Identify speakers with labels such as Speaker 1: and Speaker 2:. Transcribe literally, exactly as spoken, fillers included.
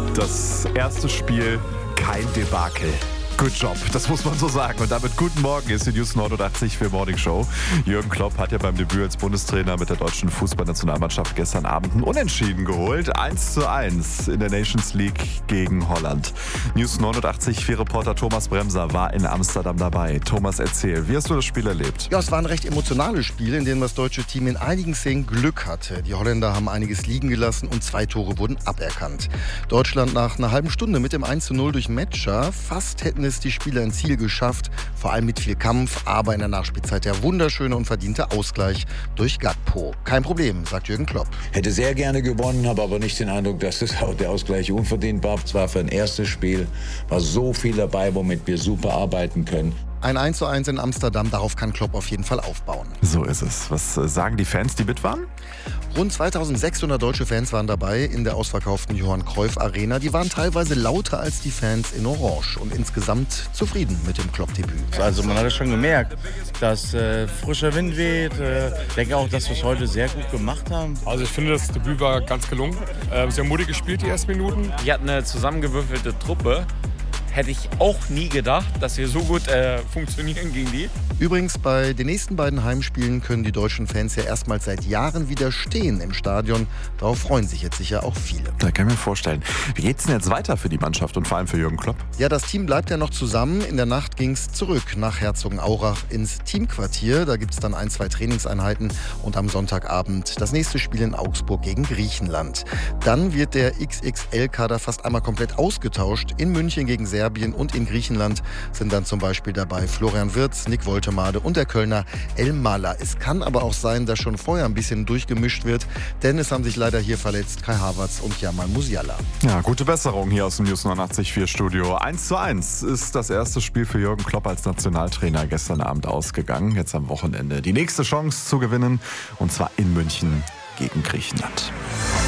Speaker 1: Das erste Spiel, kein Debakel. Good job, das muss man so sagen. Und damit guten Morgen, ist die News neunundachtzig für Morning Show. Jürgen Klopp hat ja beim Debüt als Bundestrainer mit der deutschen Fußballnationalmannschaft gestern Abend ein Unentschieden geholt. eins zu eins in der Nations League gegen Holland. News neunundachtzig für Reporter Thomas Bremser war in Amsterdam dabei. Thomas, erzähl, wie hast du das Spiel erlebt?
Speaker 2: Ja, es war ein recht emotionales Spiel, in dem das deutsche Team in einigen Szenen Glück hatte. Die Holländer haben einiges liegen gelassen und zwei Tore wurden aberkannt. Deutschland nach einer halben Stunde mit dem eins zu null durch Metscher. Fast hätten es die Spieler ins Ziel geschafft, vor allem mit viel Kampf, aber in der Nachspielzeit der wunderschöne und verdiente Ausgleich durch Gakpo. Kein Problem, sagt Jürgen Klopp.
Speaker 3: Hätte sehr gerne gewonnen, habe aber nicht den Eindruck, dass das, der Ausgleich unverdient war. Es war für ein erstes Spiel, war so viel dabei, womit wir super arbeiten können.
Speaker 2: Ein eins zu eins in Amsterdam, darauf kann Klopp auf jeden Fall aufbauen.
Speaker 1: So ist es. Was sagen die Fans, die mit waren?
Speaker 2: Rund zweitausendsechshundert deutsche Fans waren dabei in der ausverkauften Johann Cruyff Arena. Die waren teilweise lauter als die Fans in Orange und insgesamt zufrieden mit dem Klopp-Debüt.
Speaker 4: Also man hat es schon gemerkt, dass äh, frischer Wind weht. Äh, ich denke auch, dass wir es heute sehr gut gemacht haben.
Speaker 5: Also ich finde, das Debüt war ganz gelungen. Äh, sehr mutig gespielt, die ersten Minuten.
Speaker 6: Die hatten eine zusammengewürfelte Truppe. Hätte ich auch nie gedacht, dass wir so gut äh, funktionieren gegen die.
Speaker 2: Übrigens, bei den nächsten beiden Heimspielen können die deutschen Fans ja erstmals seit Jahren wieder stehen im Stadion. Darauf freuen sich jetzt sicher auch viele.
Speaker 1: Da kann ich mir vorstellen. Wie geht's denn jetzt weiter für die Mannschaft und vor allem für Jürgen Klopp?
Speaker 2: Ja, das Team bleibt ja noch zusammen. In der Nacht ging es zurück nach Herzogenaurach ins Teamquartier. Da gibt es dann ein, zwei Trainingseinheiten und am Sonntagabend das nächste Spiel in Augsburg gegen Griechenland. Dann wird der X X L-Kader fast einmal komplett ausgetauscht. In München gegen Serbien und in Griechenland sind dann zum Beispiel dabei Florian Wirtz, Nick Woltemade und der Kölner El Mala. Es kann aber auch sein, dass schon vorher ein bisschen durchgemischt wird, denn es haben sich leider hier verletzt Kai Havertz und Jamal Musiala.
Speaker 1: Ja, gute Besserung hier aus dem News neunundachtzig Komma vier Studio. eins zu eins ist das erste Spiel für Jürgen Klopp als Nationaltrainer gestern Abend ausgegangen. Jetzt am Wochenende die nächste Chance zu gewinnen, und zwar in München gegen Griechenland.